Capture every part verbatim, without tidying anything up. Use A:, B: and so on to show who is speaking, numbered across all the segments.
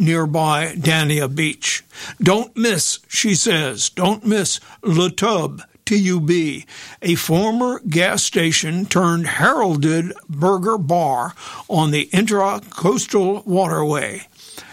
A: nearby Dania Beach. Don't miss, she says, don't miss Le Tub, T U B, a former gas station turned heralded burger bar on the Intracoastal Waterway.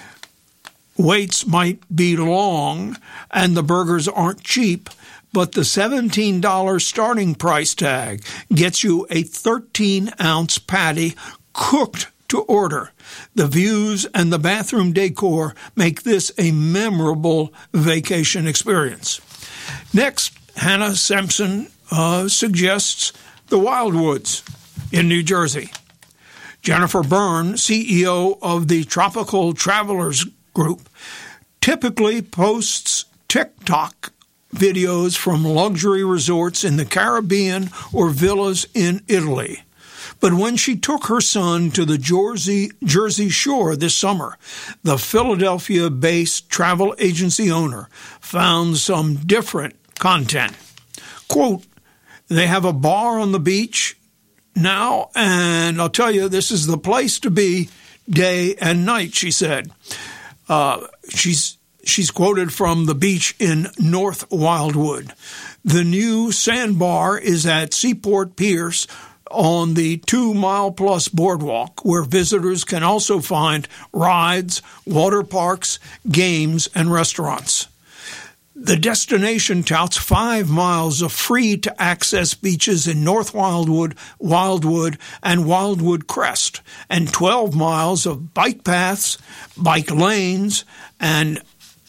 A: Waits might be long, and the burgers aren't cheap, but the seventeen dollars starting price tag gets you a thirteen-ounce patty cooked to order. The views and the bathroom decor make this a memorable vacation experience. Next, Hannah Sampson uh, suggests the Wildwoods in New Jersey. Jennifer Byrne, C E O of the Tropical Travelers Group, typically posts TikTok videos from luxury resorts in the Caribbean or villas in Italy. But when she took her son to the Jersey, Jersey Shore this summer, the Philadelphia-based travel agency owner found some different content. Quote, they have a bar on the beach now, and I'll tell you, this is the place to be day and night, she said. Uh, she's she's quoted from the beach in North Wildwood. The new sandbar is at Seaport Pierce on the two-mile-plus boardwalk, where visitors can also find rides, water parks, games, and restaurants. The destination touts five miles of free-to-access beaches in North Wildwood, Wildwood, and Wildwood Crest, and twelve miles of bike paths, bike lanes, and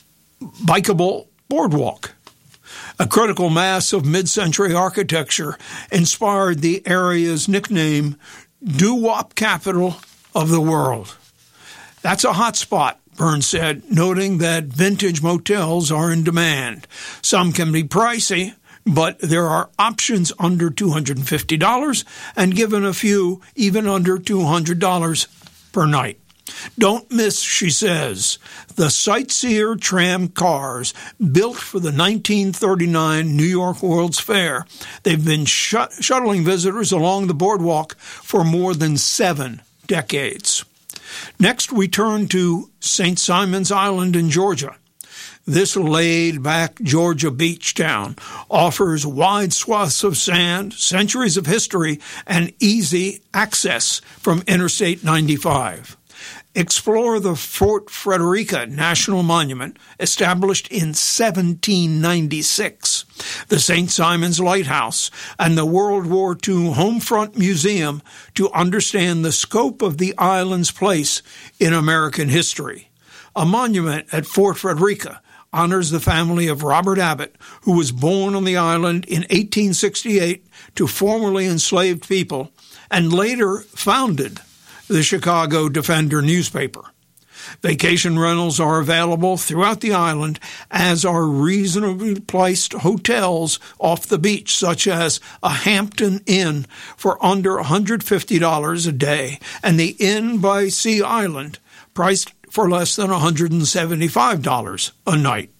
A: bikeable boardwalk. A critical mass of mid-century architecture inspired the area's nickname, doo-wop capital of the world. That's a hot spot, Byrne said, noting that vintage motels are in demand. Some can be pricey, but there are options under two hundred fifty dollars and given a few even under two hundred dollars per night. Don't miss, she says, the Sightseer tram cars built for the nineteen thirty-nine New York World's Fair. They've been sh- shuttling visitors along the boardwalk for more than seven decades. Next, we turn to Saint Simon's Island in Georgia. This laid-back Georgia beach town offers wide swaths of sand, centuries of history, and easy access from Interstate ninety-five. Explore the Fort Frederica National Monument, established in seventeen ninety-six, the Saint Simon's Lighthouse, and the World War Two Homefront Museum to understand the scope of the island's place in American history. A monument at Fort Frederica honors the family of Robert Abbott, who was born on the island in eighteen sixty-eight to formerly enslaved people and later founded the Chicago Defender newspaper. Vacation rentals are available throughout the island, as are reasonably priced hotels off the beach, such as a Hampton Inn for under one hundred fifty dollars a day, and the Inn by Sea Island, priced for less than one hundred seventy-five dollars a night.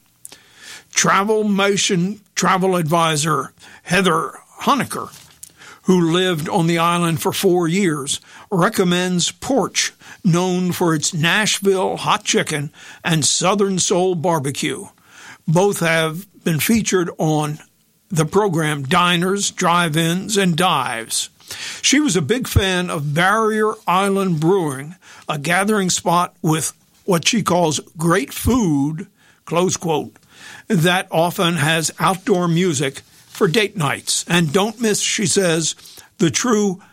A: Travel Motion travel advisor Heather Honecker, who lived on the island for four years, recommends Porch, known for its Nashville hot chicken and Southern Soul barbecue. Both have been featured on the program Diners, Drive-Ins, and Dives. She was a big fan of Barrier Island Brewing, a gathering spot with what she calls great food, close quote, that often has outdoor music for date nights. And don't miss, she says, the true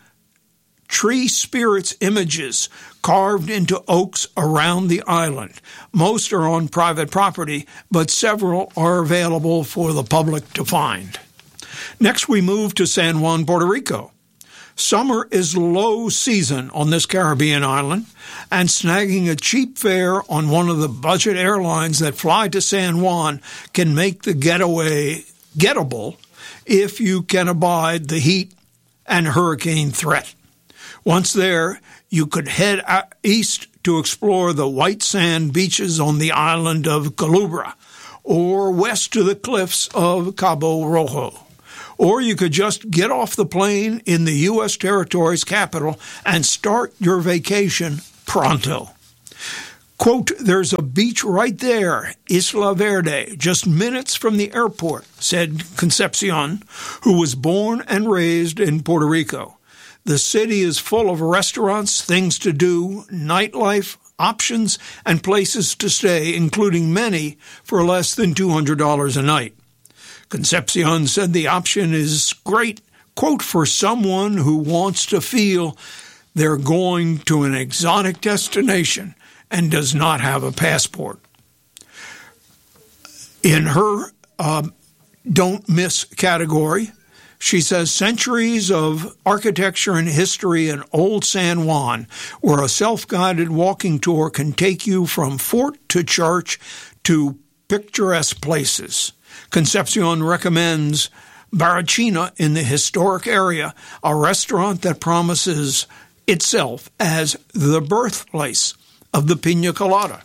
A: tree spirits images carved into oaks around the island. Most are on private property, but several are available for the public to find. Next, we move to San Juan, Puerto Rico. Summer is low season on this Caribbean island, and snagging a cheap fare on one of the budget airlines that fly to San Juan can make the getaway gettable if you can abide the heat and hurricane threat. Once there, you could head east to explore the white sand beaches on the island of Culebra, or west to the cliffs of Cabo Rojo. Or you could just get off the plane in the U S territory's capital and start your vacation pronto. Quote, "There's a beach right there, Isla Verde, just minutes from the airport," said Concepcion, who was born and raised in Puerto Rico. "The city is full of restaurants, things to do, nightlife, options, and places to stay, including many for less than two hundred dollars a night." Concepcion said the option is great, quote, "for someone who wants to feel they're going to an exotic destination and does not have a passport." In her uh, don't miss category, she says centuries of architecture and history in Old San Juan, where a self-guided walking tour can take you from fort to church to picturesque places. Concepcion recommends Barachina in the historic area, a restaurant that promises itself as the birthplace of the Pina Colada.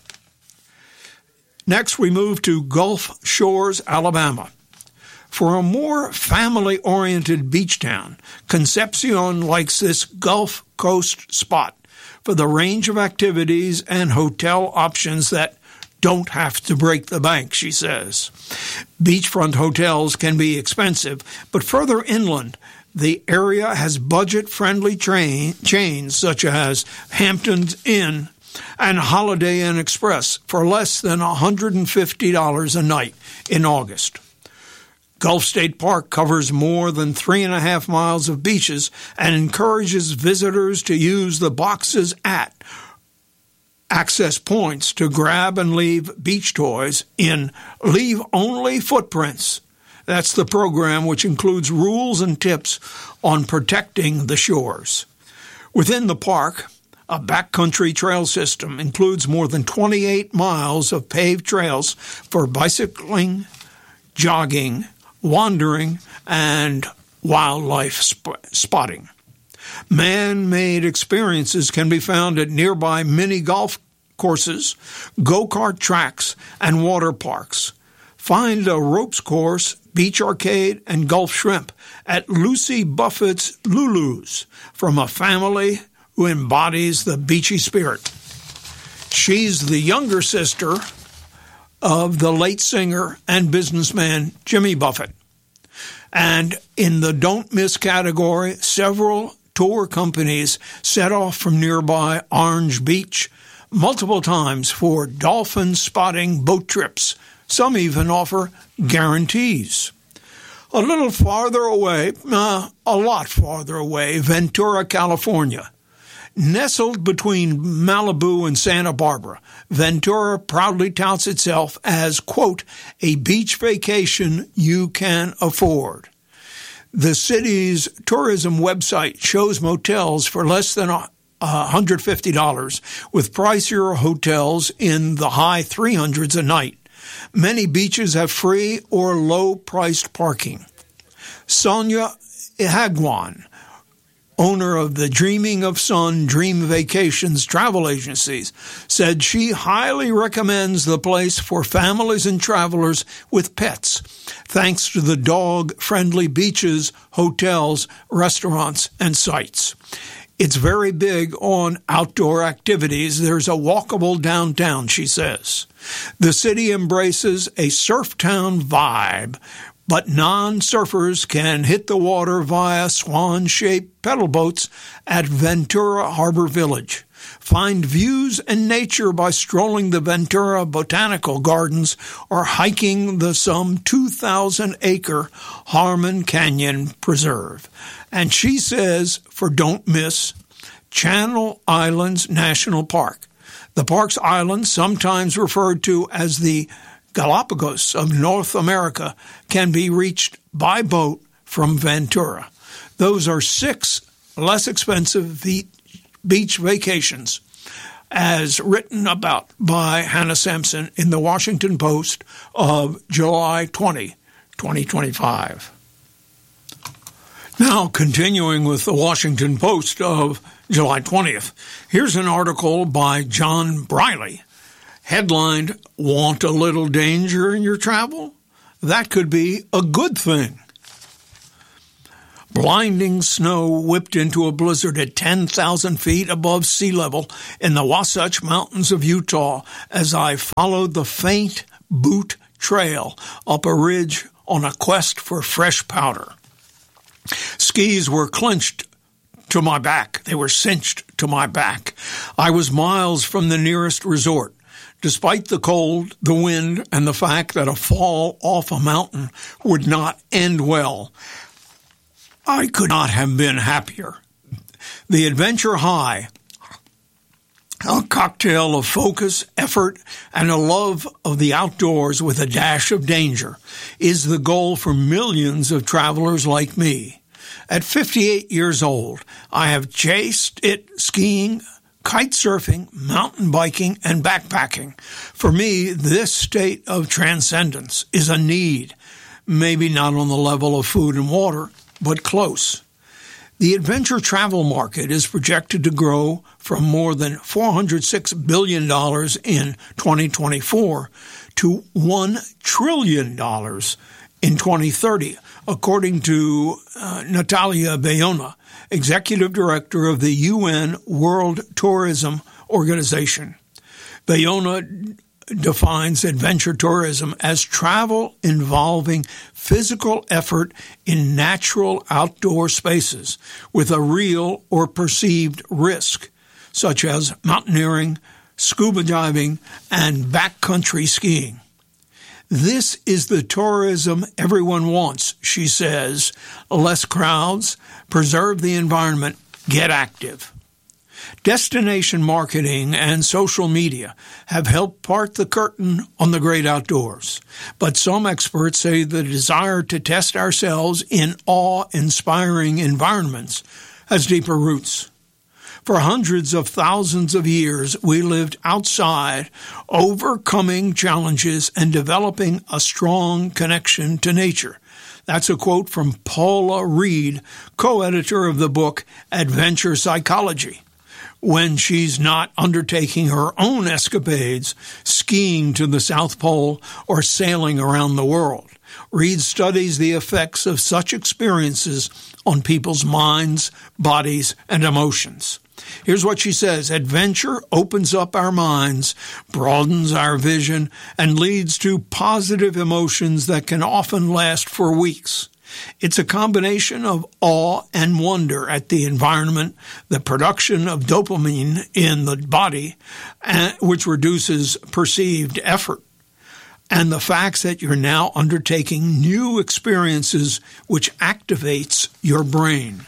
A: Next, we move to Gulf Shores, Alabama. For a more family-oriented beach town, Concepcion likes this Gulf Coast spot for the range of activities and hotel options that don't have to break the bank, she says. Beachfront hotels can be expensive, but further inland, the area has budget-friendly train, chains such as Hampton's Inn and Holiday Inn Express for less than one hundred fifty dollars a night in August. Gulf State Park covers more than three and a half miles of beaches and encourages visitors to use the boxes at access points to grab and leave beach toys in leave-only footprints. That's the program, which includes rules and tips on protecting the shores. Within the park, a backcountry trail system includes more than twenty-eight miles of paved trails for bicycling, jogging, wandering, and wildlife sp- spotting. Man-made experiences can be found at nearby mini golf courses, go-kart tracks, and water parks. Find a ropes course, beach arcade, and Gulf shrimp at Lucy Buffett's Lulu's from a family who embodies the beachy spirit. She's the younger sister of the late singer and businessman Jimmy Buffett. And in the don't miss category, several tour companies set off from nearby Orange Beach multiple times for dolphin spotting boat trips. Some even offer guarantees. A little farther away, uh, a lot farther away, Ventura, California. Nestled between Malibu and Santa Barbara, Ventura proudly touts itself as, quote, a beach vacation you can afford. The city's tourism website shows motels for less than one hundred fifty dollars, with pricier hotels in the high three hundreds a night. Many beaches have free or low-priced parking. Sonia Ihagwan, owner of the Dreaming of Sun Dream Vacations travel agencies, said she highly recommends the place for families and travelers with pets, thanks to the dog-friendly beaches, hotels, restaurants, and sites. It's very big on outdoor activities. There's a walkable downtown, she says. The city embraces a surf town vibe, but non-surfers can hit the water via swan-shaped pedal boats at Ventura Harbor Village. Find views and nature by strolling the Ventura Botanical Gardens or hiking the some two thousand acre Harmon Canyon Preserve. And she says, for don't miss, Channel Islands National Park. The park's islands, sometimes referred to as the Galapagos of North America, can be reached by boat from Ventura. Those are six less expensive beach vacations, as written about by Hannah Sampson in the Washington Post of July twentieth, twenty twenty-five. Now, continuing with the Washington Post of July twentieth, here's an article by John Briley, headlined, "Want a little danger in your travel? That could be a good thing." Blinding snow whipped into a blizzard at ten thousand feet above sea level in the Wasatch Mountains of Utah as I followed the faint boot trail up a ridge on a quest for fresh powder. Skis were clenched to my back. They were cinched to my back. I was miles from the nearest resort. Despite the cold, the wind, and the fact that a fall off a mountain would not end well, I could not have been happier. The adventure high, a cocktail of focus, effort, and a love of the outdoors with a dash of danger, is the goal for millions of travelers like me. At fifty-eight years old, I have chased it skiing, kite surfing, mountain biking, and backpacking. For me, this state of transcendence is a need, maybe not on the level of food and water, but close. The adventure travel market is projected to grow from more than four hundred six billion dollars in twenty twenty-four to one trillion dollars in twenty thirty, according to uh, Natalia Bayona, Executive Director of the U N World Tourism Organization. Bayona defines adventure tourism as travel involving physical effort in natural outdoor spaces with a real or perceived risk, such as mountaineering, scuba diving, and backcountry skiing. This is the tourism everyone wants, she says. Less crowds, preserve the environment, get active. Destination marketing and social media have helped part the curtain on the great outdoors, but some experts say the desire to test ourselves in awe-inspiring environments has deeper roots. For hundreds of thousands of years, we lived outside, overcoming challenges and developing a strong connection to nature. That's a quote from Paula Reed, co-editor of the book Adventure Psychology. When she's not undertaking her own escapades, skiing to the South Pole, or sailing around the world, Reed studies the effects of such experiences on people's minds, bodies, and emotions. Here's what she says: adventure opens up our minds, broadens our vision, and leads to positive emotions that can often last for weeks. It's a combination of awe and wonder at the environment, the production of dopamine in the body, which reduces perceived effort, and the facts that you're now undertaking new experiences which activates your brain.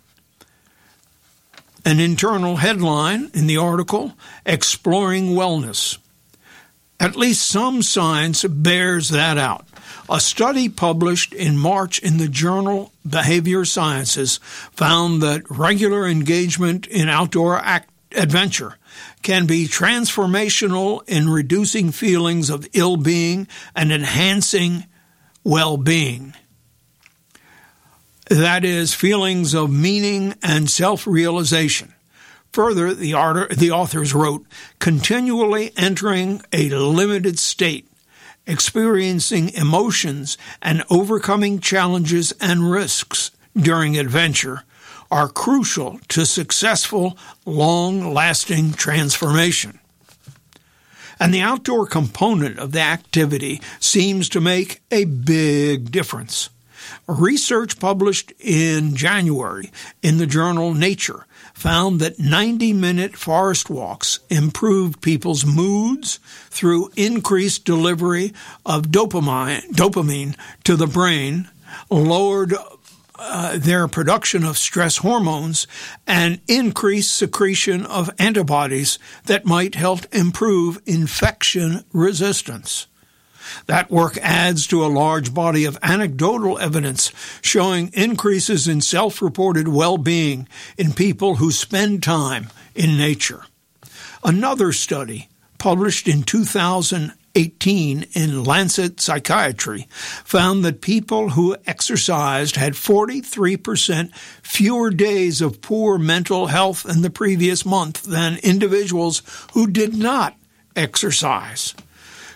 A: An internal headline in the article, Exploring Wellness. At least some science bears that out. A study published in March in the journal Behavior Sciences found that regular engagement in outdoor act- adventure can be transformational in reducing feelings of ill-being and enhancing well-being. That is, feelings of meaning and self-realization. Further, the, art- the authors wrote, continually entering a limited state, experiencing emotions, and overcoming challenges and risks during adventure are crucial to successful, long-lasting transformation. And the outdoor component of the activity seems to make a big difference. Research published in January in the journal Nature found that ninety-minute forest walks improved people's moods through increased delivery of dopamine, dopamine to the brain, lowered uh, their production of stress hormones, and increased secretion of antibodies that might help improve infection resistance. That work adds to a large body of anecdotal evidence showing increases in self-reported well-being in people who spend time in nature. Another study, published in two thousand eighteen in Lancet Psychiatry, found that people who exercised had forty-three percent fewer days of poor mental health in the previous month than individuals who did not exercise.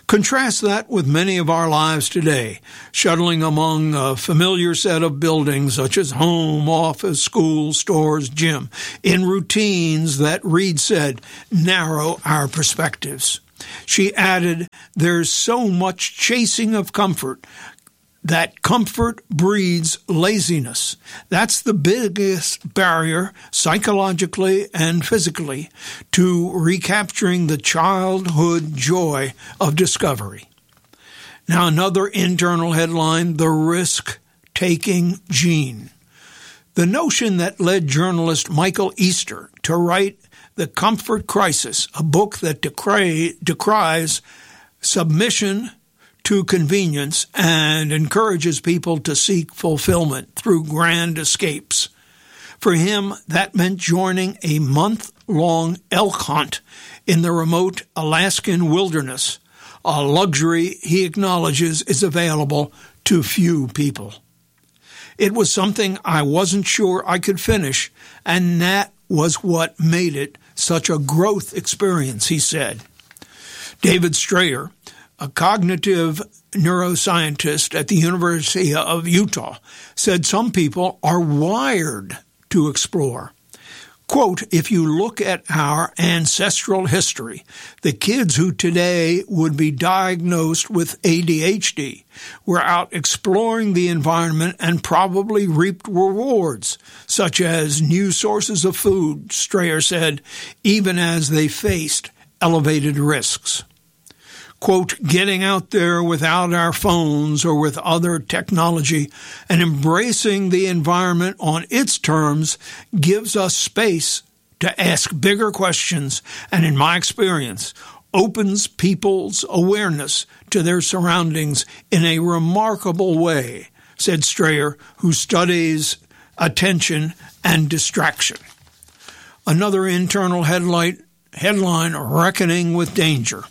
A: Contrast that with many of our lives today, shuttling among a familiar set of buildings such as home, office, school, stores, gym, in routines that, Reed said, narrow our perspectives. She added, there's so much chasing of comfort that comfort breeds laziness. That's the biggest barrier, psychologically and physically, to recapturing the childhood joy of discovery. Now, another internal headline, the risk-taking gene. The notion that led journalist Michael Easter to write The Comfort Crisis, a book that decry, decries submission to convenience and encourages people to seek fulfillment through grand escapes. For him, that meant joining a month-long elk hunt in the remote Alaskan wilderness, a luxury he acknowledges is available to few people. It was something I wasn't sure I could finish, and that was what made it such a growth experience, he said. David Strayer, a cognitive neuroscientist at the University of Utah, said some people are wired to explore. Quote, if you look at our ancestral history, the kids who today would be diagnosed with A D H D were out exploring the environment and probably reaped rewards, such as new sources of food, Strayer said, even as they faced elevated risks. Quote, getting out there without our phones or with other technology and embracing the environment on its terms gives us space to ask bigger questions and, in my experience, opens people's awareness to their surroundings in a remarkable way, said Strayer, who studies attention and distraction. Another internal headlight, headline, Reckoning with Danger.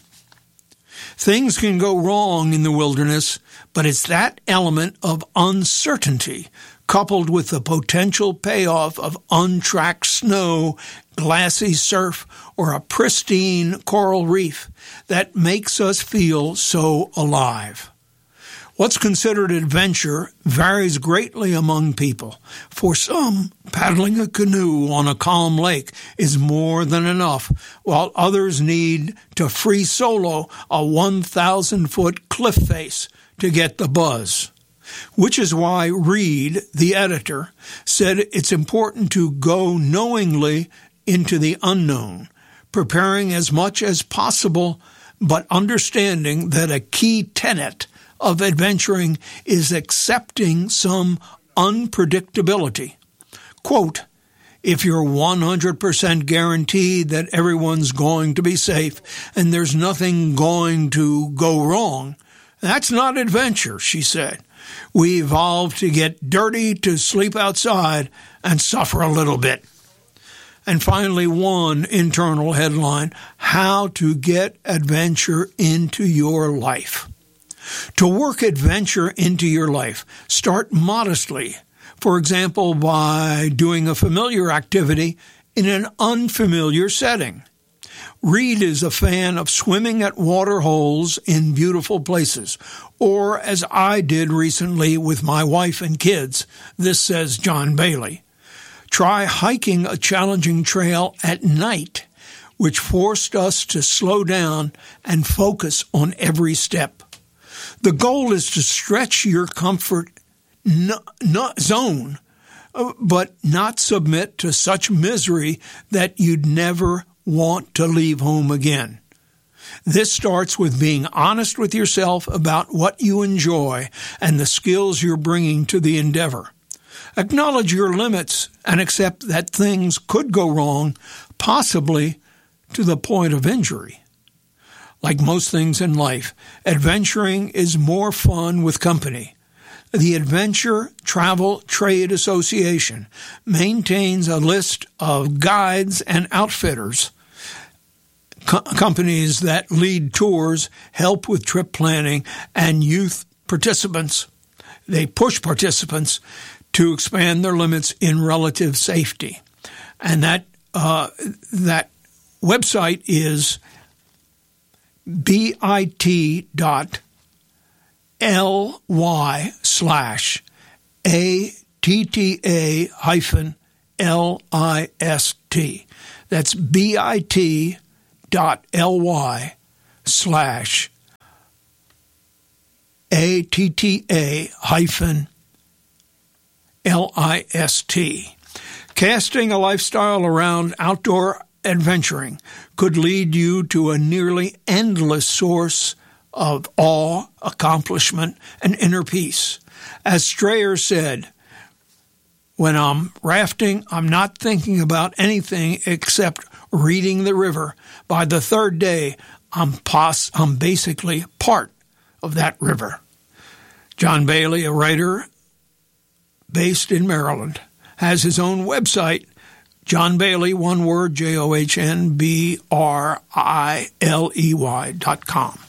A: Things can go wrong in the wilderness, but it's that element of uncertainty coupled with the potential payoff of untracked snow, glassy surf, or a pristine coral reef that makes us feel so alive. What's considered adventure varies greatly among people. For some, paddling a canoe on a calm lake is more than enough, while others need to free solo a one thousand foot cliff face to get the buzz. Which is why Reed, the editor, said it's important to go knowingly into the unknown, preparing as much as possible, but understanding that a key tenet of adventuring is accepting some unpredictability. Quote, if you're one hundred percent guaranteed that everyone's going to be safe and there's nothing going to go wrong, that's not adventure, she said. We evolved to get dirty, to sleep outside, and suffer a little bit. And finally, one internal headline, how to get adventure into your life. To work adventure into your life, start modestly. For example, by doing a familiar activity in an unfamiliar setting. Reed is a fan of swimming at water holes in beautiful places, or as I did recently with my wife and kids. This says John Bailey. Try hiking a challenging trail at night, which forced us to slow down and focus on every step. The goal is to stretch your comfort no, no, zone, but not submit to such misery that you'd never want to leave home again. This starts with being honest with yourself about what you enjoy and the skills you're bringing to the endeavor. Acknowledge your limits and accept that things could go wrong, possibly to the point of injury. Like most things in life, adventuring is more fun with company. The Adventure Travel Trade Association maintains a list of guides and outfitters, co- companies that lead tours, help with trip planning, and youth participants. They push participants to expand their limits in relative safety. And that uh, that website is bit dot ly slash A-T-T-A hyphen L-I-S-T. That's bit dot ly slash A-T-T-A hyphen L-I-S-T. Casting a lifestyle around outdoor adventuring could lead you to a nearly endless source of awe, accomplishment, and inner peace. As Strayer said, when I'm rafting, I'm not thinking about anything except reading the river. By the third day, I'm, pos- I'm basically part of that river. John Bailey, a writer based in Maryland, has his own website, John Bailey, one word, J O H N B R I L E Y dot com.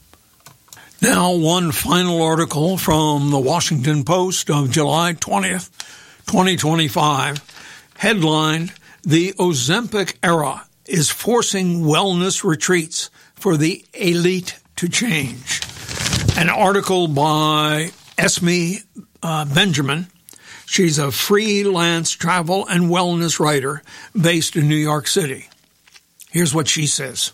A: Now, one final article from the Washington Post of July twentieth, twenty twenty-five, headlined, "The Ozempic Era is Forcing Wellness Retreats for the Elite to Change." An article by Esme uh, Benjamin. She's a freelance travel and wellness writer based in New York City. Here's what she says.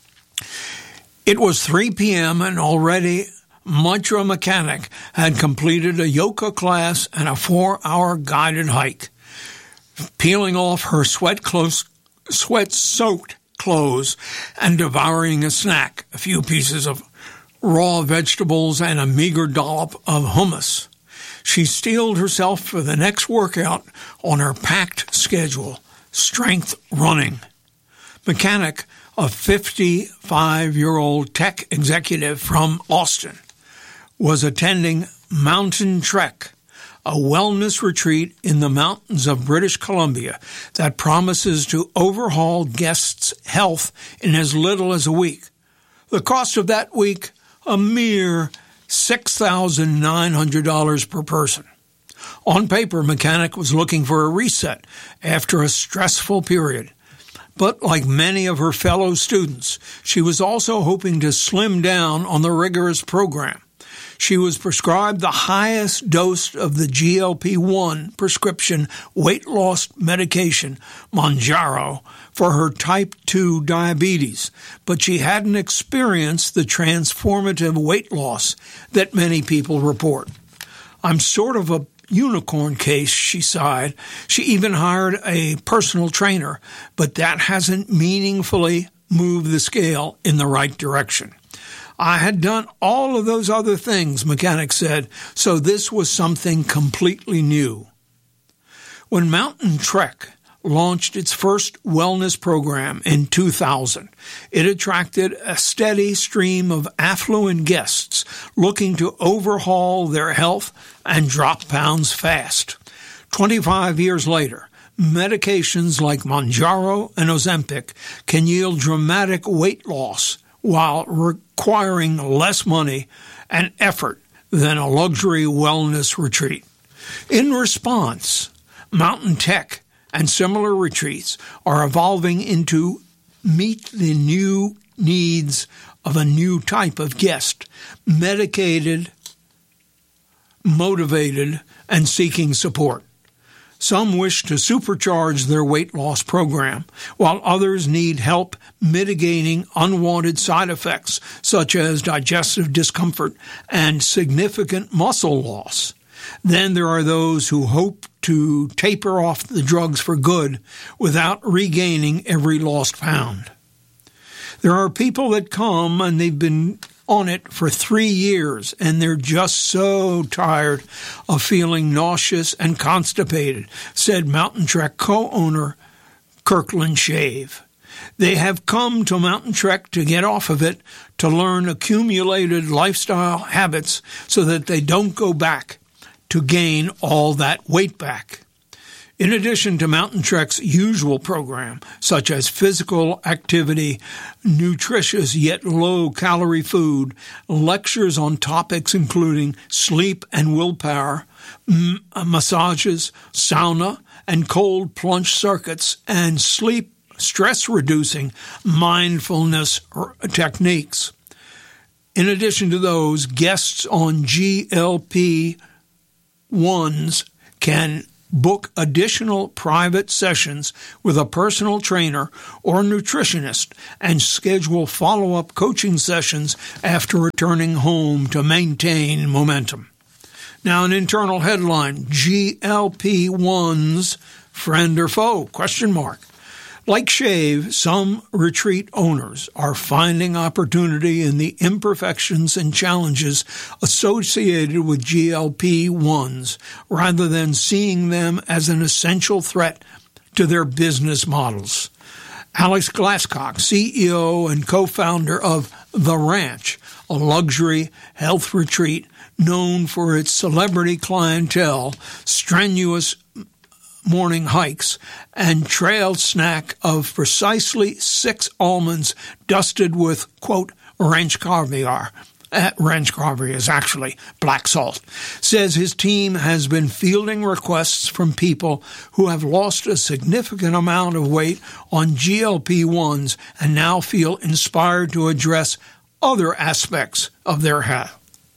A: It was three p.m. and already Mitra Mechanic had completed a yoga class and a four-hour guided hike. Peeling off her sweat close, sweat-soaked clothes and devouring a snack, a few pieces of raw vegetables and a meager dollop of hummus, she steeled herself for the next workout on her packed schedule, strength running. Mechanic, a fifty-five-year-old tech executive from Austin, was attending Mountain Trek, a wellness retreat in the mountains of British Columbia that promises to overhaul guests' health in as little as a week. The cost of that week, a mere six thousand nine hundred dollars per person. On paper, Mechanic was looking for a reset after a stressful period. But like many of her fellow students, she was also hoping to slim down on the rigorous program. She was prescribed the highest dose of the G L P one prescription weight loss medication, Mounjaro, for her type two diabetes, but she hadn't experienced the transformative weight loss that many people report. I'm sort of a unicorn case, she sighed. She even hired a personal trainer, but that hasn't meaningfully moved the scale in the right direction. I had done all of those other things, Mechanic said, so this was something completely new. When Mountain Trek launched its first wellness program in two thousand, it attracted a steady stream of affluent guests looking to overhaul their health and drop pounds fast. twenty-five years later, medications like Mounjaro and Ozempic can yield dramatic weight loss while requiring less money and effort than a luxury wellness retreat. In response, Mountain Tech and similar retreats are evolving into meet the new needs of a new type of guest, medicated, motivated, and seeking support. Some wish to supercharge their weight loss program, while others need help mitigating unwanted side effects such as digestive discomfort and significant muscle loss. Then there are those who hope to taper off the drugs for good without regaining every lost pound. There are people that come and they've been on it for three years and they're just so tired of feeling nauseous and constipated, said Mountain Trek co-owner Kirkland Shave. They have come to Mountain Trek to get off of it, to learn accumulated lifestyle habits so that they don't go back to gain all that weight back. In addition to Mountain Trek's usual program, such as physical activity, nutritious yet low-calorie food, lectures on topics including sleep and willpower, m- massages, sauna, and cold plunge circuits, and sleep stress-reducing mindfulness techniques. In addition to those, guests on G L P ones can book additional private sessions with a personal trainer or nutritionist and schedule follow-up coaching sessions after returning home to maintain momentum. Now, an internal headline, G L P ones, friend or foe? Question mark. Like Shave, some retreat owners are finding opportunity in the imperfections and challenges associated with G L P ones rather than seeing them as an essential threat to their business models. Alex Glasscock, C E O and co-founder of The Ranch, a luxury health retreat known for its celebrity clientele, strenuous morning hikes, and trail snack of precisely six almonds dusted with, quote, ranch caviar. Uh, ranch caviar is actually black salt. Says his team has been fielding requests from people who have lost a significant amount of weight on G L P ones and now feel inspired to address other aspects of their health.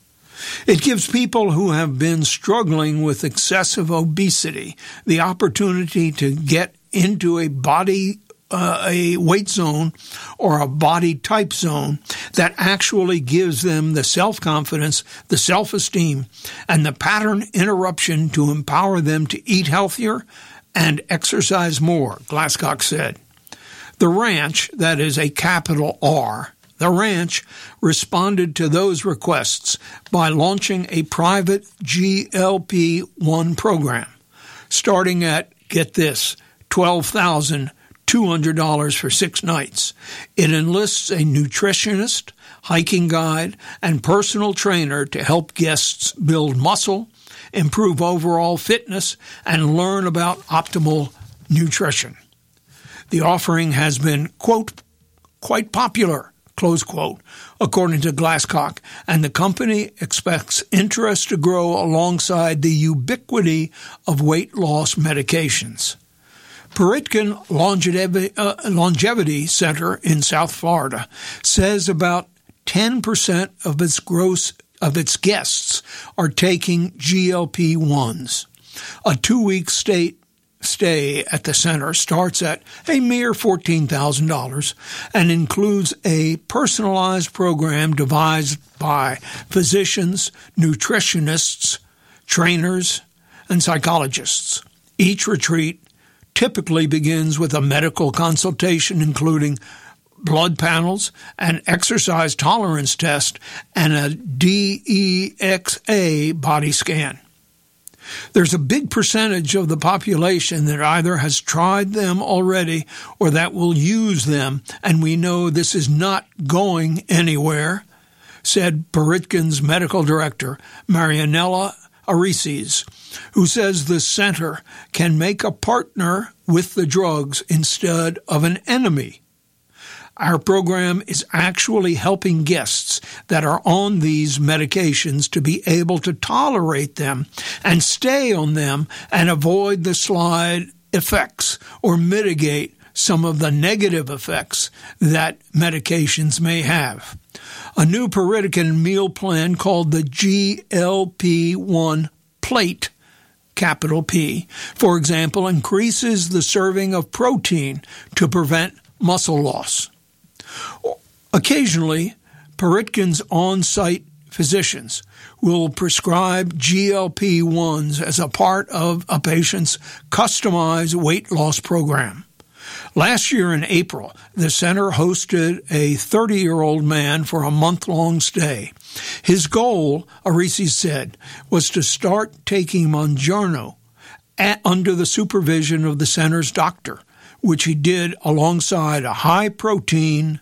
A: It gives people who have been struggling with excessive obesity the opportunity to get into a body, uh, a weight zone or a body type zone that actually gives them the self-confidence, the self-esteem, and the pattern interruption to empower them to eat healthier and exercise more, Glasscock said. The Ranch, that is a capital R, The Ranch responded to those requests by launching a private G L P one program, starting at, get this, twelve thousand two hundred dollars for six nights. It enlists a nutritionist, hiking guide, and personal trainer to help guests build muscle, improve overall fitness, and learn about optimal nutrition. The offering has been, quote, quite popular, close quote, according to Glasscock, and the company expects interest to grow alongside the ubiquity of weight loss medications. Peritkin Longevity, uh, Longevity Center in South Florida says about ten percent of its gross of its guests are taking G L P ones. A two-week state stay at the center starts at a mere fourteen thousand dollars and includes a personalized program devised by physicians, nutritionists, trainers, and psychologists. Each retreat typically begins with a medical consultation including blood panels, an exercise tolerance test, and a D E X A body scan. There's a big percentage of the population that either has tried them already or that will use them, and we know this is not going anywhere, said Peritkin's medical director, Marianella Arises, who says the center can make a partner with the drugs instead of an enemy. Our program is actually helping guests that are on these medications to be able to tolerate them and stay on them and avoid the slide effects or mitigate some of the negative effects that medications may have. A new Peritkin meal plan called the G L P one Plate, capital P, for example, increases the serving of protein to prevent muscle loss. Occasionally, Peritkin's on-site physicians will prescribe G L P ones as a part of a patient's customized weight loss program. Last year in April, the center hosted a thirty-year-old man for a month-long stay. His goal, Arises said, was to start taking Mounjaro at, under the supervision of the center's doctor, which he did alongside a high-protein,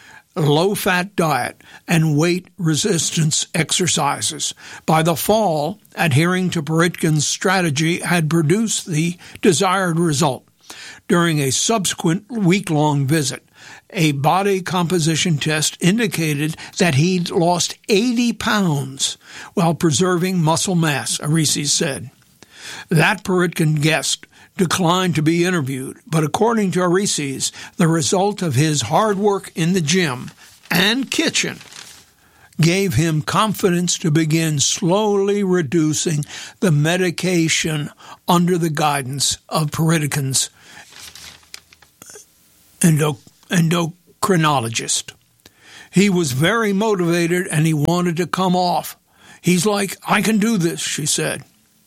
A: low-fat diet and weight resistance exercises. By the fall, adhering to Peritkin's strategy had produced the desired result. During a subsequent week-long visit, a body composition test indicated that he'd lost eighty pounds while preserving muscle mass, Arises said. That Peritkin guest declined to be interviewed, but according to Arises, the result of his hard work in the gym and kitchen gave him confidence to begin slowly reducing the medication under the guidance of Peritikin's endo- endocrinologist. He was very motivated and he wanted to come off. He's like, I can do this, she said.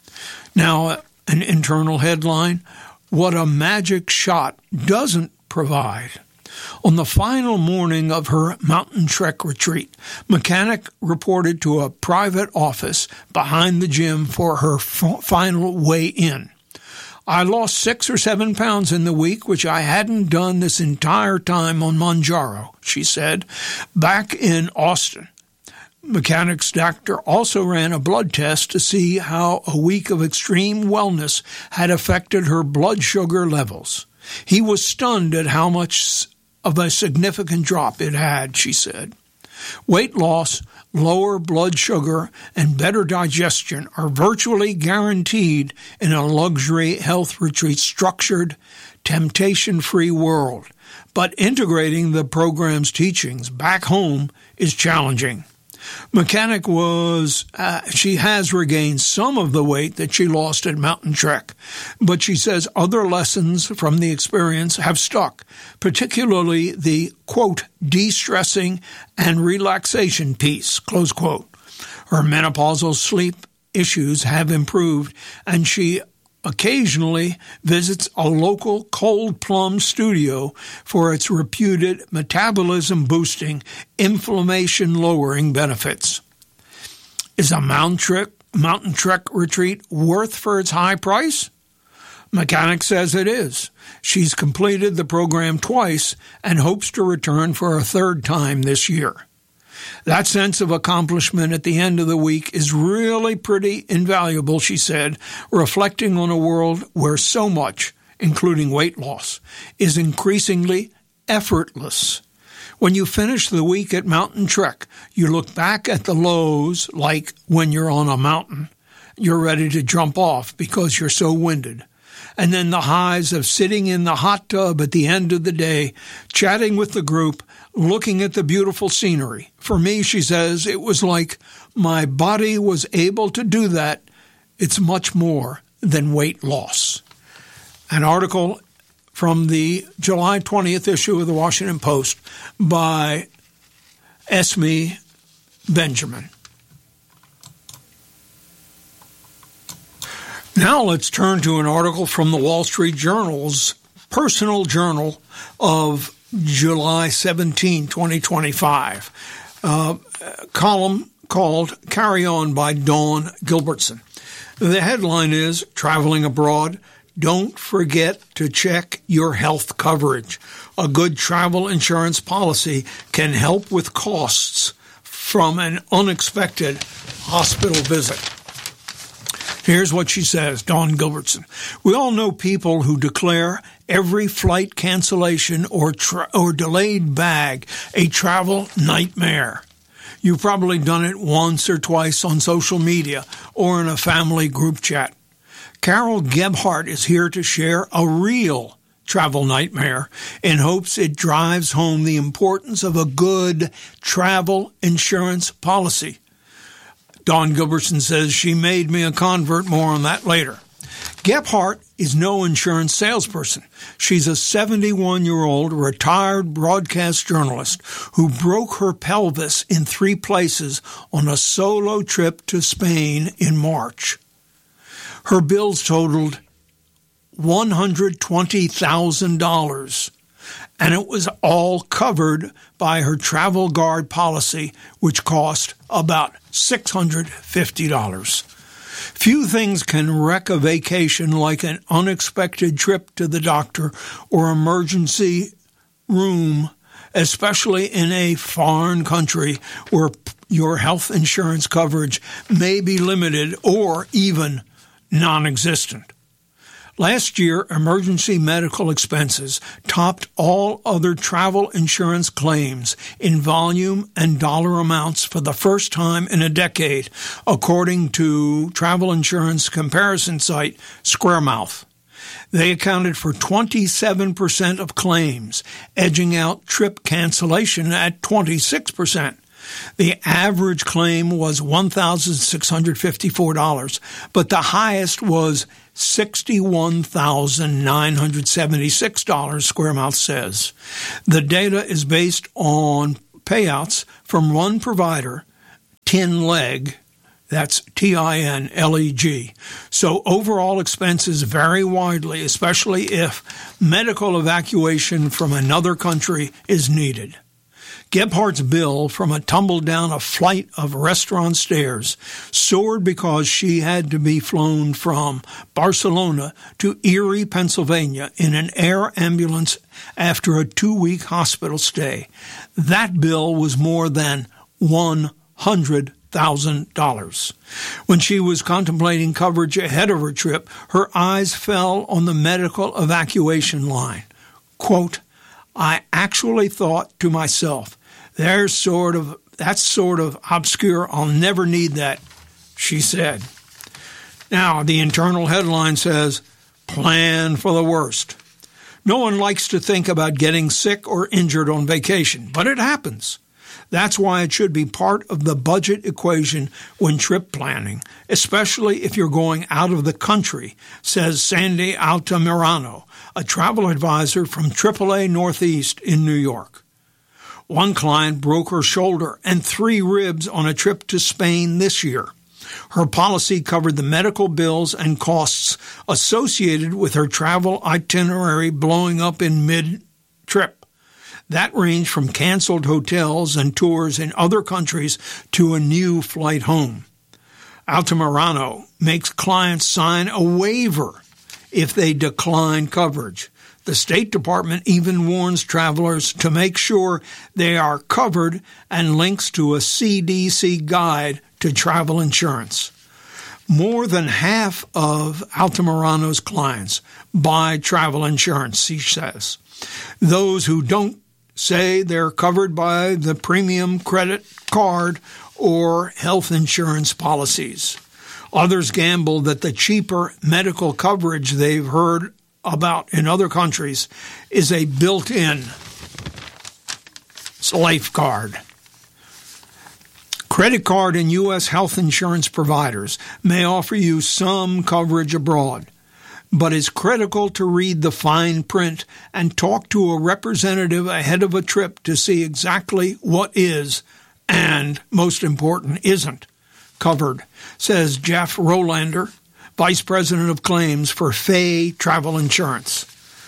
A: Now, an internal headline, what a magic shot doesn't provide. On the final morning of her mountain trek retreat, Mechanic reported to a private office behind the gym for her f- final weigh-in. I lost six or seven pounds in the week, which I hadn't done this entire time on Manjaro, she said, back in Austin. Mechanic's doctor also ran a blood test to see how a week of extreme wellness had affected her blood sugar levels. He was stunned at how much of a significant drop it had, she said. Weight loss, lower blood sugar, and better digestion are virtually guaranteed in a luxury health retreat structured, temptation-free world. But integrating the program's teachings back home is challenging. Mechanic was, uh, she has regained some of the weight that she lost at Mountain Trek, but she says other lessons from the experience have stuck, particularly the, quote, de-stressing and relaxation piece, close quote. Her menopausal sleep issues have improved, and she occasionally visits a local Cold Plum studio for its reputed metabolism-boosting, inflammation-lowering benefits. Is a mountain trek, mountain trek retreat worth for its high price? Mechanic says it is. She's completed the program twice and hopes to return for a third time this year. That sense of accomplishment at the end of the week is really pretty invaluable, she said, reflecting on a world where so much, including weight loss, is increasingly effortless. When you finish the week at Mountain Trek, you look back at the lows like when you're on a mountain. You're ready to jump off because you're so winded. And then the highs of sitting in the hot tub at the end of the day, chatting with the group, looking at the beautiful scenery. For me, she says, it was like my body was able to do that. It's much more than weight loss. An article from the July twentieth issue of the Washington Post by Esme Benjamin. Now let's turn to an article from the Wall Street Journal's personal journal of July seventeenth, twenty twenty-five, uh, a column called Carry On by Dawn Gilbertson. The headline is, Traveling Abroad, Don't Forget to Check Your Health Coverage. A good travel insurance policy can help with costs from an unexpected hospital visit. Here's what she says, Dawn Gilbertson. We all know people who declare every flight cancellation or tra- or delayed bag a travel nightmare. You've probably done it once or twice on social media or in a family group chat. Carol Gebhardt is here to share a real travel nightmare in hopes it drives home the importance of a good travel insurance policy. Dawn Gilbertson says she made me a convert. More on that later. Gebhardt is no insurance salesperson. She's a seventy-one-year-old retired broadcast journalist who broke her pelvis in three places on a solo trip to Spain in March. Her bills totaled one hundred twenty thousand dollars, and it was all covered by her Travel Guard policy, which cost about six hundred fifty dollars. Few things can wreck a vacation like an unexpected trip to the doctor or emergency room, especially in a foreign country where your health insurance coverage may be limited or even non-existent. Last year, emergency medical expenses topped all other travel insurance claims in volume and dollar amounts for the first time in a decade, according to travel insurance comparison site Squaremouth. They accounted for twenty-seven percent of claims, edging out trip cancellation at twenty-six percent. The average claim was one thousand six hundred fifty-four dollars, but the highest was sixty-one thousand nine hundred seventy-six dollars, Square Mouth says. The data is based on payouts from one provider, TinLeg, that's T I N L E G. So overall expenses vary widely, especially if medical evacuation from another country is needed. Gebhardt's bill from a tumble down a flight of restaurant stairs soared because she had to be flown from Barcelona to Erie, Pennsylvania in an air ambulance after a two-week hospital stay. That bill was more than one hundred thousand dollars. When she was contemplating coverage ahead of her trip, her eyes fell on the medical evacuation line. Quote, "I actually thought to myself, There's sort of, that's sort of obscure. I'll never need that," she said. Now, the internal headline says, "Plan for the worst." No one likes to think about getting sick or injured on vacation, but it happens. That's why it should be part of the budget equation when trip planning, especially if you're going out of the country, says Sandy Altamirano, a travel advisor from triple A Northeast in New York. One client broke her shoulder and three ribs on a trip to Spain this year. Her policy covered the medical bills and costs associated with her travel itinerary blowing up in mid-trip. That ranged from canceled hotels and tours in other countries to a new flight home. Altamirano makes clients sign a waiver if they decline coverage. The State Department even warns travelers to make sure they are covered and links to a C D C guide to travel insurance. More than half of Altamirano's clients buy travel insurance, he says. Those who don't say they're covered by the premium credit card or health insurance policies. Others gamble that the cheaper medical coverage they've heard about in other countries is a built-in safeguard. Credit card and U S health insurance providers may offer you some coverage abroad, but it's critical to read the fine print and talk to a representative ahead of a trip to see exactly what is, and most important, isn't covered, says Jeff Rolander, Vice President of Claims for Fay Travel Insurance.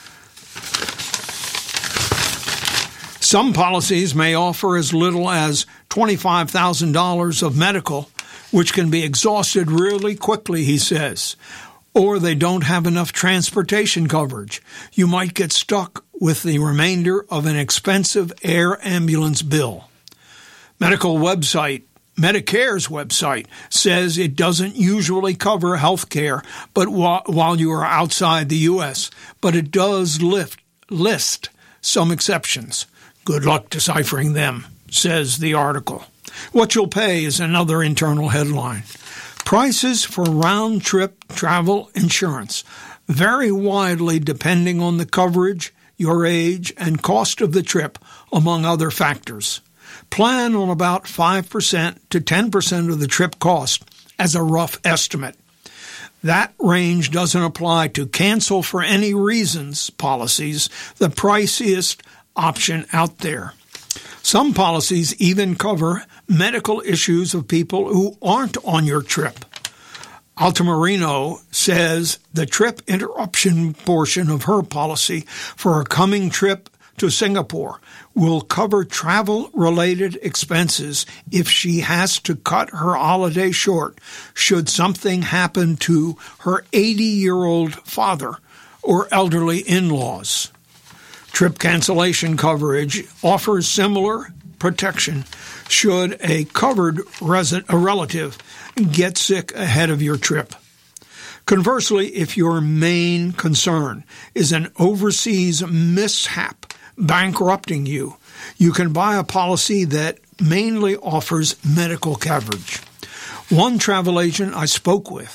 A: Some policies may offer as little as twenty-five thousand dollars of medical, which can be exhausted really quickly, he says. Or they don't have enough transportation coverage. You might get stuck with the remainder of an expensive air ambulance bill. Medical website Medicare's website says it doesn't usually cover health care but wh- while you are outside the U S, but it does lift, list some exceptions. Good luck deciphering them, says the article. What you'll pay is another internal headline. Prices for round-trip travel insurance vary widely depending on the coverage, your age, and cost of the trip, among other factors. Plan on about five percent to ten percent of the trip cost as a rough estimate. That range doesn't apply to cancel for any reasons policies, the priciest option out there. Some policies even cover medical issues of people who aren't on your trip. Altamirano says the trip interruption portion of her policy for a coming trip to Singapore will cover travel-related expenses if she has to cut her holiday short should something happen to her eighty-year-old father or elderly in-laws. Trip cancellation coverage offers similar protection should a covered resident, a relative get sick ahead of your trip. Conversely, if your main concern is an overseas mishap bankrupting you, you can buy a policy that mainly offers medical coverage. One travel agent I spoke with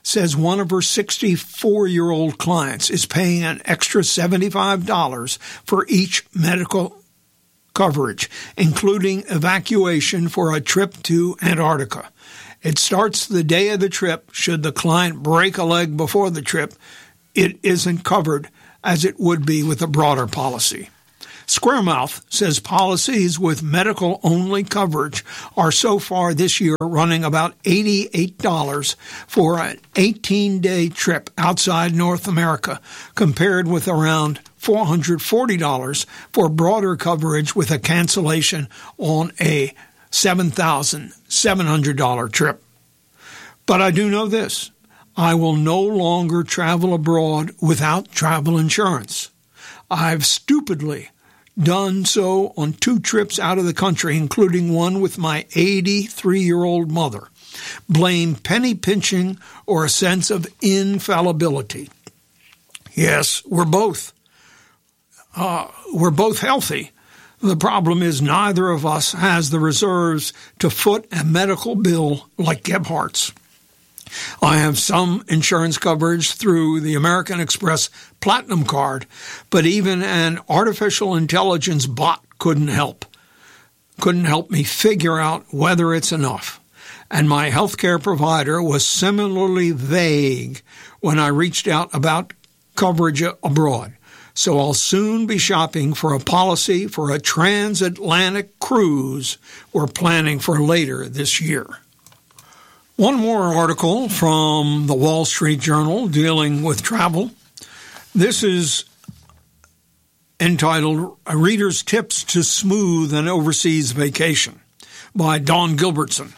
A: says one of her sixty-four-year-old clients is paying an extra seventy-five dollars for each medical coverage, including evacuation for a trip to Antarctica. It starts the day of the trip. Should the client break a leg before the trip, it isn't covered as it would be with a broader policy. Squaremouth says policies with medical-only coverage are so far this year running about eighty-eight dollars for an eighteen-day trip outside North America, compared with around four hundred forty dollars for broader coverage with a cancellation on a seven thousand seven hundred dollars trip. But I do know this: I will no longer travel abroad without travel insurance. I've stupidly done so on two trips out of the country, including one with my eighty-three-year-old mother. Blame penny pinching or a sense of infallibility. Yes, we're both. Uh, we're both healthy. The problem is neither of us has the reserves to foot a medical bill like Gebhardt's. I have some insurance coverage through the American Express Platinum Card, but even an artificial intelligence bot couldn't help. Couldn't help me figure out whether it's enough. And my healthcare provider was similarly vague when I reached out about coverage abroad. So I'll soon be shopping for a policy for a transatlantic cruise we're planning for later this year. One more article from the Wall Street Journal dealing with travel. This is entitled A Reader's Tips to Smooth an Overseas Vacation by Dawn Gilbertson.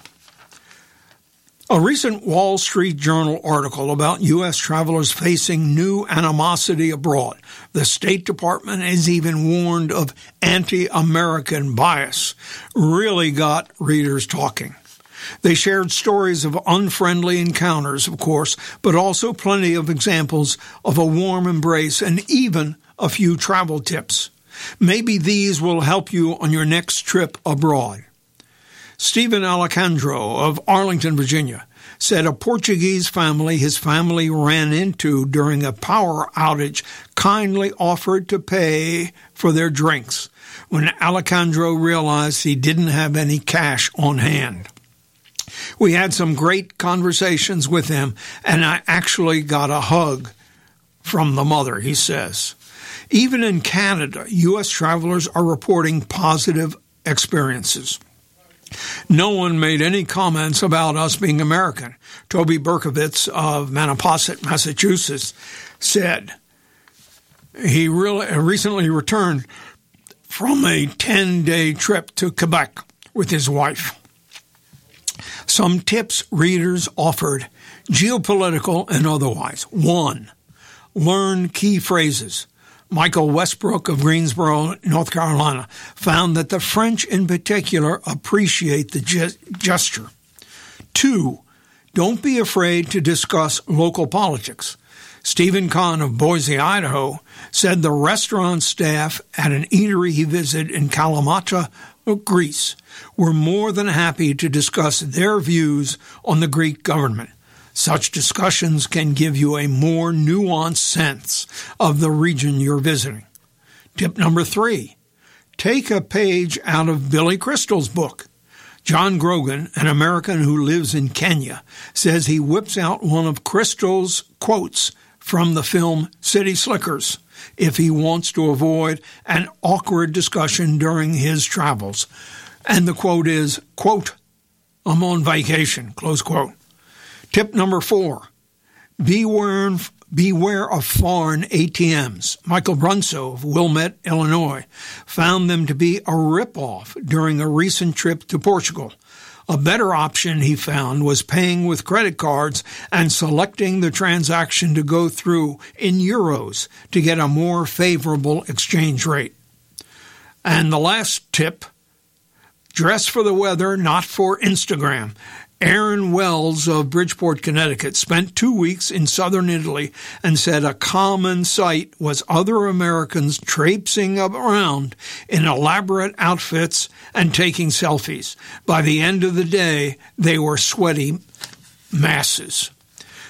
A: A recent Wall Street Journal article about U S travelers facing new animosity abroad. The State Department is even warned of anti-American bias. Really got readers talking. They shared stories of unfriendly encounters, of course, but also plenty of examples of a warm embrace and even a few travel tips. Maybe these will help you on your next trip abroad. Stephen Alejandro of Arlington, Virginia, said a Portuguese family his family ran into during a power outage kindly offered to pay for their drinks when Alejandro realized he didn't have any cash on hand. We had some great conversations with them, and I actually got a hug from the mother, he says. Even in Canada, U S travelers are reporting positive experiences. No one made any comments about us being American. Toby Berkovitz of Manaposset, Massachusetts, said he really recently returned from a ten-day trip to Quebec with his wife. Some tips readers offered, geopolitical and otherwise. One, learn key phrases. Michael Westbrook of Greensboro, North Carolina, found that the French in particular appreciate the gesture. Two, don't be afraid to discuss local politics. Stephen Kahn of Boise, Idaho, said the restaurant staff at an eatery he visited in Kalamata, Greece, were more than happy to discuss their views on the Greek government. Such discussions can give you a more nuanced sense of the region you're visiting. Tip number three, take a page out of Billy Crystal's book. John Grogan, an American who lives in Kenya, says he whips out one of Crystal's quotes from the film City Slickers if he wants to avoid an awkward discussion during his travels. And the quote is, quote, I'm on vacation, close quote. Tip number four, beware, beware of foreign A T Ms. Michael Brunso of Wilmette, Illinois, found them to be a ripoff during a recent trip to Portugal. A better option, he found, was paying with credit cards and selecting the transaction to go through in euros to get a more favorable exchange rate. And the last tip, dress for the weather, not for Instagram. Aaron Wells of Bridgeport, Connecticut, spent two weeks in southern Italy and said a common sight was other Americans traipsing around in elaborate outfits and taking selfies. By the end of the day, they were sweaty masses.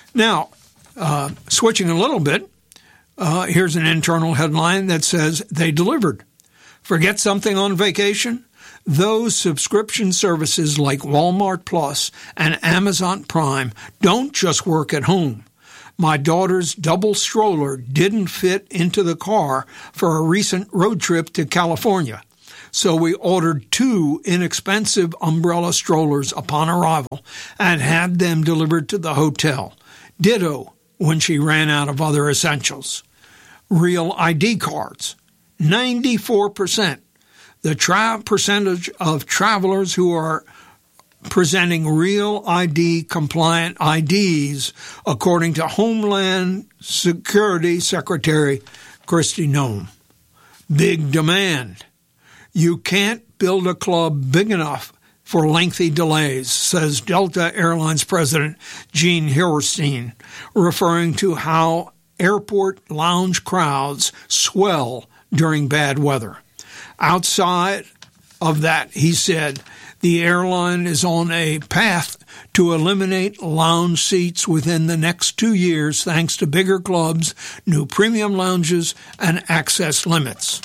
A: Now, uh, switching a little bit, uh, here's an internal headline that says they delivered. Forget something on vacation? Those subscription services like Walmart Plus and Amazon Prime don't just work at home. My daughter's double stroller didn't fit into the car for a recent road trip to California, so we ordered two inexpensive umbrella strollers upon arrival and had them delivered to the hotel. Ditto when she ran out of other essentials. Real I D cards, ninety-four percent. The tra- percentage of travelers who are presenting real I D compliant I Ds, according to Homeland Security Secretary Kristi Noem. Big demand. You can't build a club big enough for lengthy delays, says Delta Airlines President Gene Hirstein, referring to how airport lounge crowds swell during bad weather. Outside of that, he said, the airline is on a path to eliminate lounge seats within the next two years thanks to bigger clubs, new premium lounges, and access limits.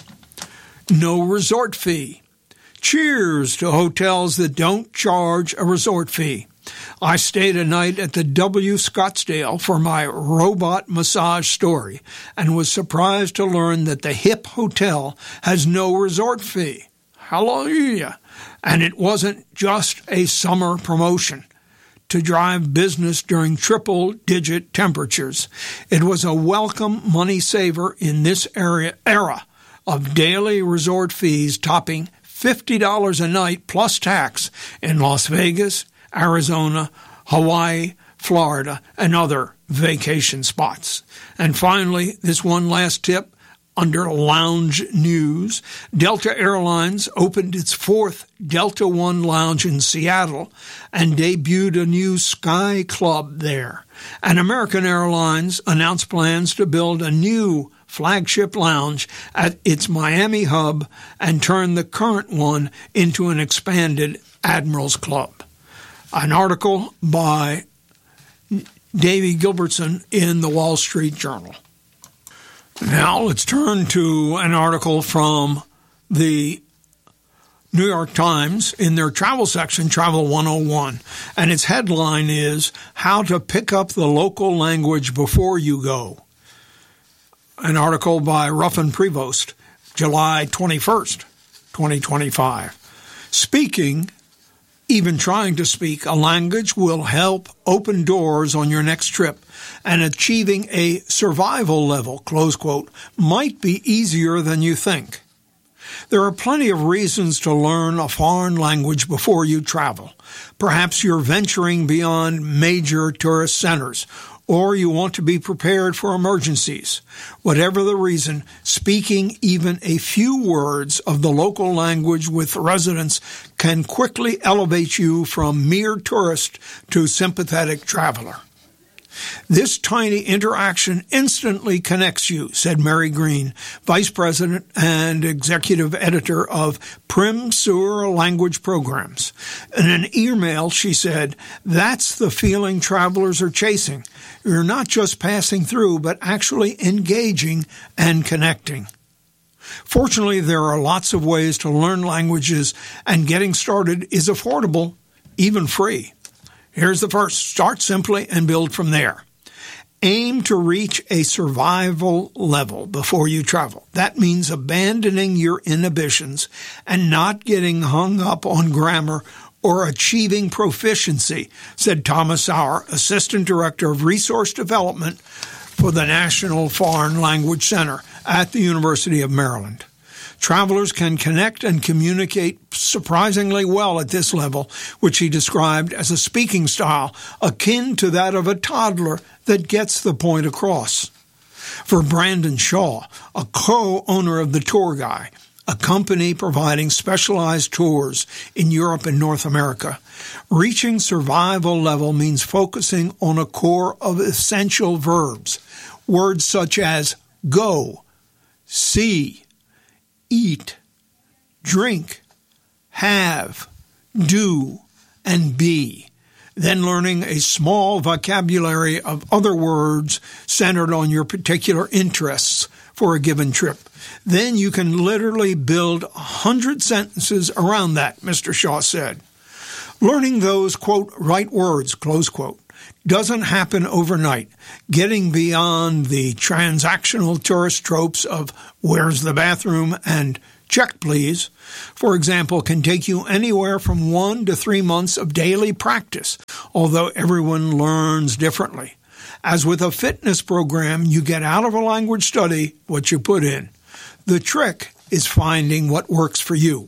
A: No resort fee. Cheers to hotels that don't charge a resort fee. I stayed a night at the W Scottsdale for my robot massage story and was surprised to learn that the hip hotel has no resort fee. Hallelujah. And it wasn't just a summer promotion to drive business during triple-digit temperatures. It was a welcome money saver in this area, era of daily resort fees topping fifty dollars a night plus tax in Las Vegas, Arizona, Hawaii, Florida, and other vacation spots. And finally, this one last tip under lounge news. Delta Airlines opened its fourth Delta One lounge in Seattle and debuted a new Sky Club there. And American Airlines announced plans to build a new flagship lounge at its Miami hub and turn the current one into an expanded Admirals Club. An article by Davey Gilbertson in the Wall Street Journal. Now let's turn to an article from the New York Times in their travel section, Travel one oh one, and its headline is, How to Pick Up the Local Language Before You Go. An article by Ruffin Prevost, July twenty-first, twenty twenty-five. Speaking, even trying to speak a language will help open doors on your next trip, and achieving a survival level, close quote, might be easier than you think. There are plenty of reasons to learn a foreign language before you travel. Perhaps you're venturing beyond major tourist centers, or you want to be prepared for emergencies. Whatever the reason, speaking even a few words of the local language with residents can quickly elevate you from mere tourist to sympathetic traveler. This tiny interaction instantly connects you, said Mary Green, Vice President and Executive Editor of Prim Sur Language Programs. In an email, she said, that's the feeling travelers are chasing. You're not just passing through, but actually engaging and connecting. Fortunately, there are lots of ways to learn languages, and getting started is affordable, even free. Here's the first. Start simply and build from there. Aim to reach a survival level before you travel. That means abandoning your inhibitions and not getting hung up on grammar or achieving proficiency, said Thomas Sauer, Assistant Director of Resource Development for the National Foreign Language Center at the University of Maryland. Travelers can connect and communicate surprisingly well at this level, which he described as a speaking style akin to that of a toddler that gets the point across. For Brandon Shaw, a co-owner of The Tour Guy, a company providing specialized tours in Europe and North America, reaching survival level means focusing on a core of essential verbs, words such as go, see, eat, drink, have, do, and be. then learning a small vocabulary of other words centered on your particular interests for a given trip. Then you can literally build a hundred sentences around that, Mister Shaw said. Learning those, quote, right words, close quote, doesn't happen overnight. Getting beyond the transactional tourist tropes of where's the bathroom and check please, for example, can take you anywhere from one to three months of daily practice, although everyone learns differently. As with a fitness program, you get out of a language study what you put in. The trick is finding what works for you.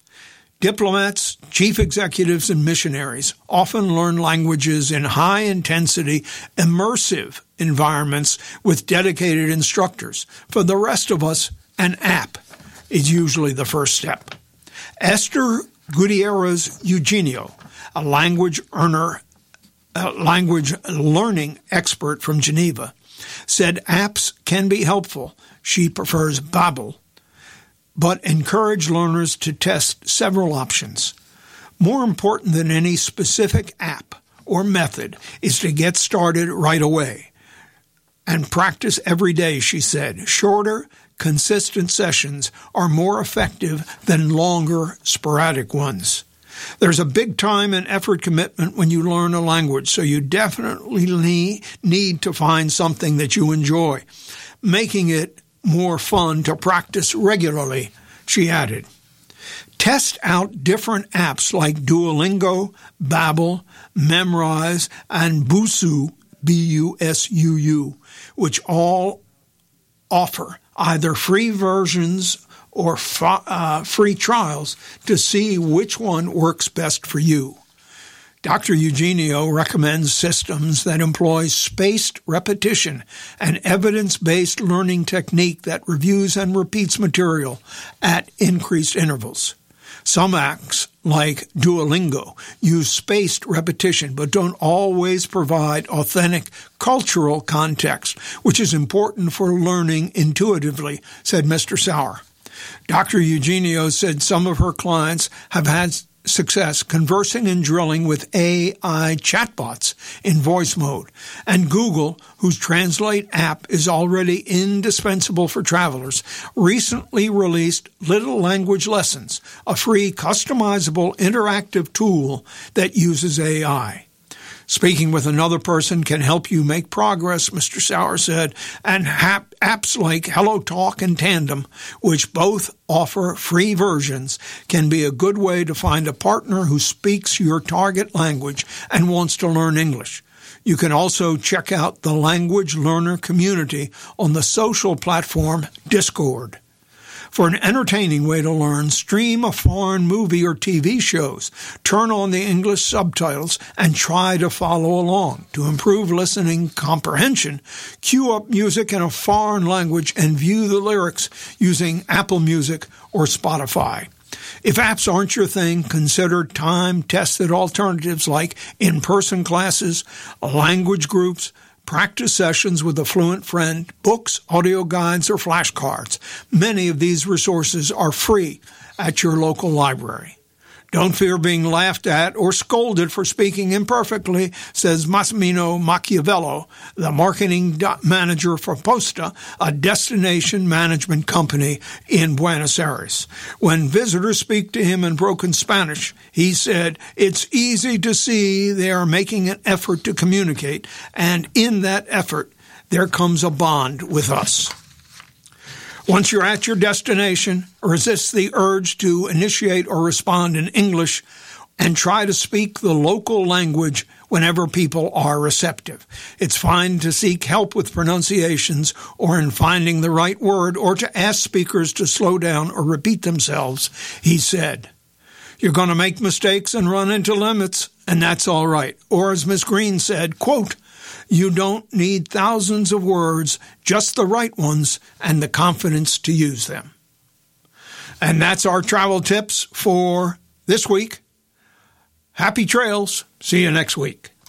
A: Diplomats, chief executives, and missionaries often learn languages in high-intensity, immersive environments with dedicated instructors. For the rest of us, an app is usually the first step. Esther Gutierrez Eugenio, a language earner, a language learning expert from Geneva, said apps can be helpful. She prefers Babbel, but encourage learners to test several options. More important than any specific app or method is to get started right away and practice every day, she said. Shorter, consistent sessions are more effective than longer, sporadic ones. There's a big time and effort commitment when you learn a language, so you definitely need to find something that you enjoy, making it more fun to practice regularly, she added. Test out different apps like Duolingo, Babbel, Memrise, and Busuu, B U S U U, which all offer either free versions or uh, free trials to see which one works best for you. Doctor Eugenio recommends systems that employ spaced repetition, an evidence-based learning technique that reviews and repeats material at increased intervals. Some apps, like Duolingo, use spaced repetition but don't always provide authentic cultural context, which is important for learning intuitively, said Mister Sauer. Doctor Eugenio said some of her clients have had success conversing and drilling with A I chatbots in voice mode, and Google, whose Translate app is already indispensable for travelers, recently released Little Language Lessons, a free customizable interactive tool that uses A I. Speaking with another person can help you make progress, Mister Sauer said, and hap- apps like HelloTalk and Tandem, which both offer free versions, can be a good way to find a partner who speaks your target language and wants to learn English. You can also check out the Language Learner community on the social platform Discord. For an entertaining way to learn, stream a foreign movie or T V shows, turn on the English subtitles, and try to follow along. To improve listening comprehension, cue up music in a foreign language and view the lyrics using Apple Music or Spotify. If apps aren't your thing, consider time-tested alternatives like in-person classes, language groups, practice sessions with a fluent friend, books, audio guides, or flashcards. Many of these resources are free at your local library. Don't fear being laughed at or scolded for speaking imperfectly, says Massimino Machiavello, the marketing manager for Posta, a destination management company in Buenos Aires. When visitors speak to him in broken Spanish, he said, "It's easy to see they are making an effort to communicate, and in that effort, there comes a bond with us." Once you're at your destination, resist the urge to initiate or respond in English and try to speak the local language whenever people are receptive. It's fine to seek help with pronunciations or in finding the right word or to ask speakers to slow down or repeat themselves, he said. You're going to make mistakes and run into limits, and that's all right. Or as Miss Green said, quote, "You don't need thousands of words, just the right ones and the confidence to use them." And that's our travel tips for this week. Happy trails. See you next week.